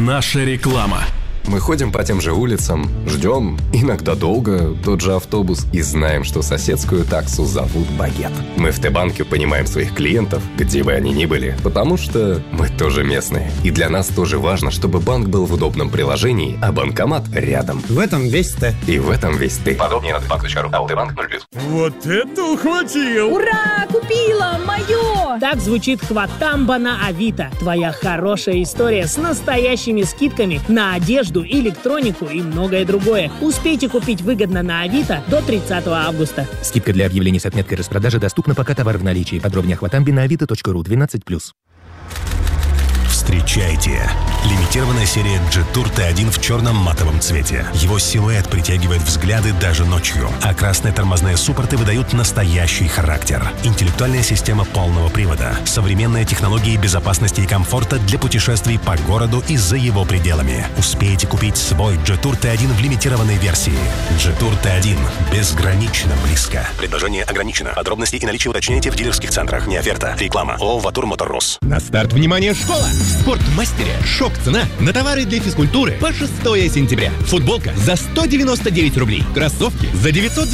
Наша реклама. Мы ходим по тем же улицам, ждем, иногда долго, тот же автобус, и знаем, что соседскую таксу зовут Багет. Мы в Т-банке понимаем своих клиентов, где бы они ни были, потому что мы тоже местные. И для нас тоже важно, чтобы банк был в удобном приложении, а банкомат рядом. В этом весь Т. И в этом весь ты. Подробнее на tbank.ru. АО Т-банк 0+. Вот это ухватил! Ура! Купила! Мое! Так звучит Хватамба на Авито. Твоя хорошая история с настоящими скидками на одежду, электронику и многое другое. Успейте купить выгодно на Авито до 30 августа. Скидка для объявлений с отметкой распродажи доступна, пока товар в наличии. Подробнее о Хватамбе на avito.ru 12+. Встречайте! Лимитированная серия Jetour T1 в черном матовом цвете. Его силуэт притягивает взгляды даже ночью, а красные тормозные суппорты выдают настоящий характер. Интеллектуальная система полного привода, современные технологии безопасности и комфорта для путешествий по городу и за его пределами. Успейте купить свой Jetour T1 в лимитированной версии. Jetour T1 безгранично близко. Предложение ограничено. Подробности и наличие уточняйте в дилерских центрах. Не оферта. Реклама. ООО «Ватур Моторрус». На старт, внимание, школа! В Спортмастере шок-цена на товары для физкультуры по 6 сентября. Футболка за 199 рублей. Кроссовки за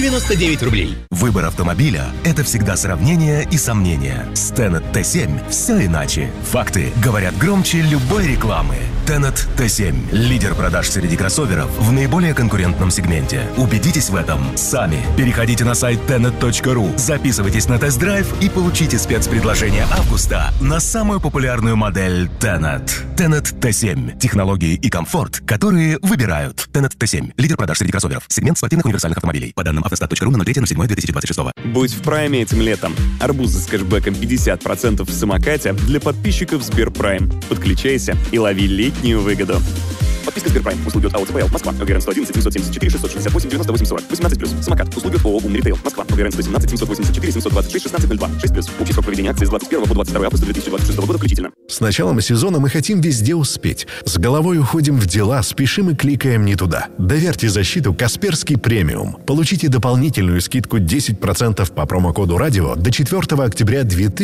999 рублей. Выбор автомобиля – это всегда сравнение и сомнения. С Tenet T7 все иначе. Факты говорят громче любой рекламы. Tenet T7 – лидер продаж среди кроссоверов в наиболее конкурентном сегменте. Убедитесь в этом сами. Переходите на сайт tenet.ru, записывайтесь на тест-драйв и получите спецпредложение августа на самую популярную модель Tenet. Tenet T7 – технологии и комфорт, которые выбирают. Tenet T7 – лидер продаж среди кроссоверов. Сегмент спортивных универсальных автомобилей. По данным автостат.ру на 03.07.2026. Будь в прайме этим летом. Арбузы с кэшбэком 50% в самокате для подписчиков Сберпрайм. Подключайся и лови летнюю выгоду. Подписка Сберпрайм. Услуги от АО ЦПЛ. Москва. ОГРН 111 774 668 98 40. 18+. Самокат. Услуги от ООО «Умритейл». Москва. ОГРН 117 784 726 1602. 6+. Общий срок проведения акции с 21 по 22 августа 2026 года включительно. С началом сезона мы хотим везде успеть. С головой уходим в дела, спешим и кликаем не туда. Доверьте защиту «Касперский премиум». Получите дополнительную скидку 10% по промокоду «Радио» до 4 октября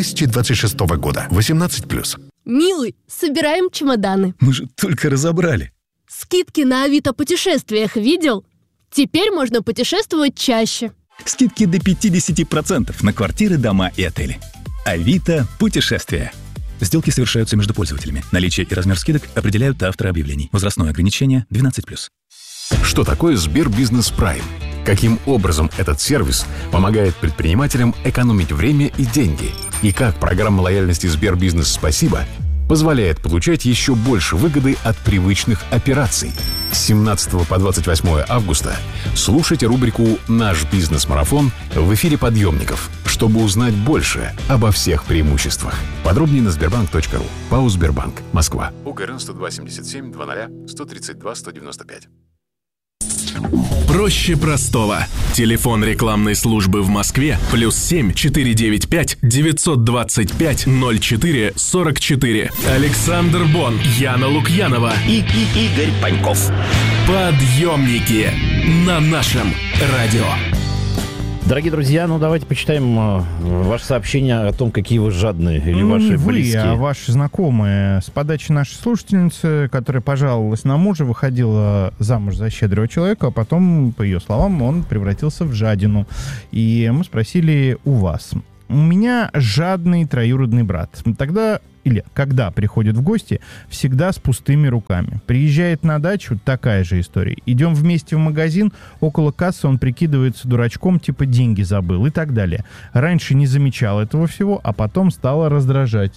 2026 года. 18+. Милый, собираем чемоданы. Мы же только разобрали. Скидки на Авито путешествиях видел? Теперь можно путешествовать чаще. Скидки до 50% на квартиры, дома и отели. Авито путешествия. Сделки совершаются между пользователями. Наличие и размер скидок определяют авторы объявлений. Возрастное ограничение 12+. Что такое Сбербизнес Прайм? Каким образом этот сервис помогает предпринимателям экономить время и деньги? И как программа лояльности Сбербизнес Спасибо позволяет получать еще больше выгоды от привычных операций. С 17 по 28 августа слушайте рубрику «Наш бизнес-марафон» в эфире «Подъемников», чтобы узнать больше обо всех преимуществах. Подробнее на sberbank.ru. ПАО «Сбербанк». Москва. УГРН 102-77 00 132 195. Проще простого. Телефон рекламной службы в Москве +7 495 925 04 44. Александр Бон, Яна Лукьянова и Игорь Паньков. Подъемники на нашем радио. Дорогие друзья, ну давайте почитаем ваше сообщение о том, какие вы жадные или ваши близкие. А ваши знакомые. С подачи нашей слушательницы, которая пожаловалась на мужа, выходила замуж за щедрого человека, а потом, по ее словам, он превратился в жадину. И мы спросили у вас. У меня жадный троюродный брат. Тогда или когда приходит в гости, всегда с пустыми руками. Приезжает на дачу, такая же история. Идем вместе в магазин, около кассы он прикидывается дурачком, типа деньги забыл и так далее. Раньше не замечал этого всего, а потом стало раздражать.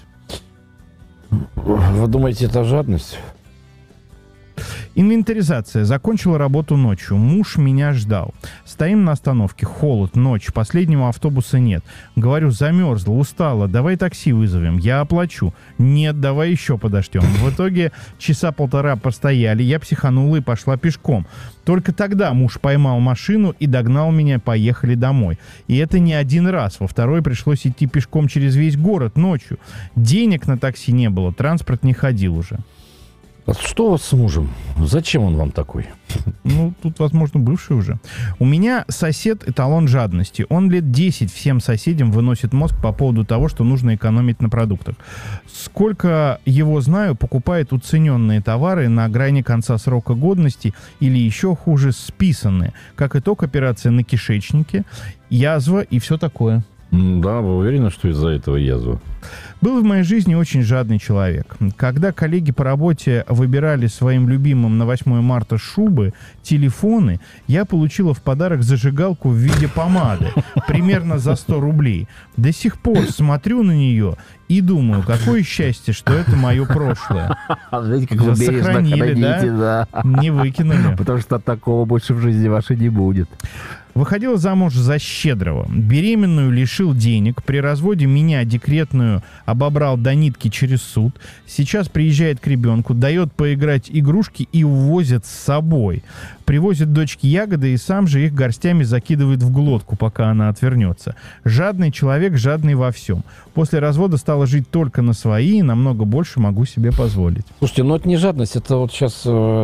Вы думаете, это жадность? Инвентаризация. Закончила работу ночью. Муж меня ждал. Стоим на остановке. Холод, ночь. Последнего автобуса нет. Говорю, замерзла, устала. Давай такси вызовем. Я оплачу. Нет, давай еще подождем. В итоге часа полтора постояли. Я психанула и пошла пешком. Только тогда муж поймал машину и догнал меня. Поехали домой. И это не один раз. Во второй пришлось идти пешком через весь город ночью. Денег на такси не было. Транспорт не ходил уже. А что у вас с мужем? Зачем он вам такой? Ну, тут, возможно, бывший уже. У меня сосед эталон жадности. Он лет 10 всем соседям выносит мозг по поводу того, что нужно экономить на продуктах. Сколько его знаю, покупает уцененные товары на грани конца срока годности или еще хуже, списанные. Как итог, операция на кишечнике, язва и все такое. Да, вы уверены, что из-за этого язва? Был в моей жизни очень жадный человек. Когда коллеги по работе выбирали своим любимым на 8 марта шубы, телефоны, я получила в подарок зажигалку в виде помады, примерно за 100 рублей. До сих пор смотрю на нее и думаю, какое счастье, что это мое прошлое. Знаете, как вы сохранили, да? Не выкинули. Потому что такого больше в жизни вашей не будет. Выходила замуж за щедрого. Беременную лишил денег. При разводе меня, декретную, обобрал до нитки через суд. Сейчас приезжает к ребенку, дает поиграть игрушки и увозит с собой. Привозит дочке ягоды и сам же их горстями закидывает в глотку, пока она отвернется. Жадный человек, жадный во всем. После развода стала жить только на свои и намного больше могу себе позволить. Слушайте, ну это не жадность, это вот сейчас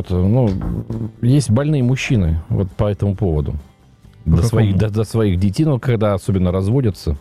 есть больные мужчины вот по этому поводу. До своих детей, но когда особенно разводятся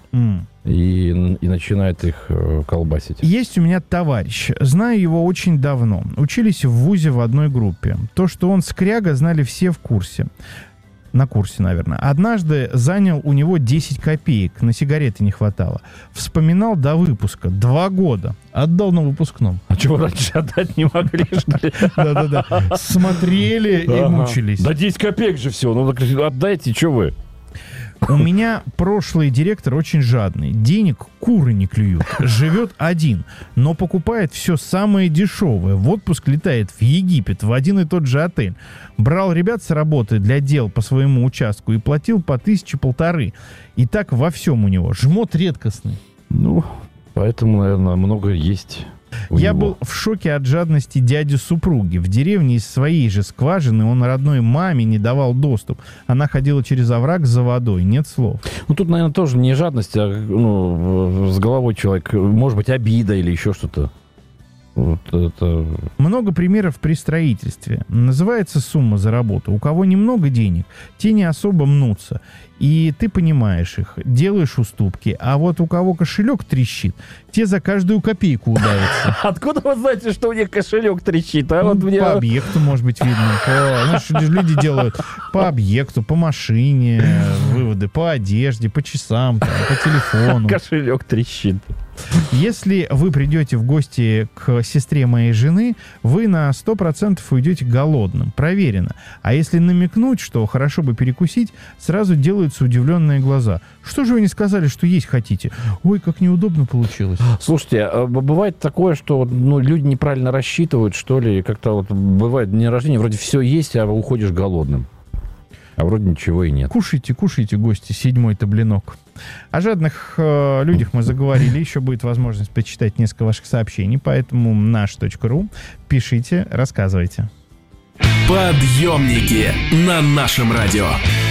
и начинают их колбасить. Есть у меня товарищ. Знаю его очень давно. Учились в вузе в одной группе. То, что он скряга, знали все в курсе. На курсе, наверное. Однажды занял у него 10 копеек. На сигареты не хватало. Вспоминал до выпуска. 2 года. Отдал на выпускном. А чего раньше отдать не могли, что ли? Да-да-да. Смотрели и мучились. Да 10 копеек же всего. Ну, отдайте, что вы? У меня прошлый директор очень жадный. Денег куры не клюют. Живет один, но покупает все самое дешевое. В отпуск летает в Египет, в один и тот же отель. Брал ребят с работы для дел по своему участку и платил по 1000-1500. И так во всем у него. Жмот редкостный. Ну, поэтому, наверное, много есть. Я был в шоке от жадности дяди супруги. В деревне из своей же скважины он родной маме не давал доступ. Она ходила через овраг за водой. Нет слов. Ну, тут, наверное, тоже не жадность, а с головой человек. Может быть, обида или еще что-то. Вот это... Много примеров при строительстве. Называется сумма за работу. У кого немного денег, те не особо мнутся. И ты понимаешь их, делаешь уступки. А вот у кого кошелек трещит, те за каждую копейку удавятся. Откуда вы знаете, что у них кошелек трещит? А вот мне... По объекту, может быть, видно. Люди делают по объекту, по машине выводы, по одежде, по часам, по телефону. Кошелек трещит. Если вы придете в гости к сестре моей жены, вы на 100% уйдете голодным. Проверено. А если намекнуть, что хорошо бы перекусить, сразу делаются удивленные глаза. Что же вы не сказали, что есть хотите? Ой, как неудобно получилось. Слушайте, бывает такое, что люди неправильно рассчитывают, что ли, как-то вот бывает дни рождения, вроде все есть, а уходишь голодным. А вроде ничего и нет. Кушайте, гости, 7-й-то блинок. О жадных людях мы заговорили. Еще будет возможность почитать несколько ваших сообщений. Поэтому наш.ру. Пишите, рассказывайте. Подъемники на нашем радио.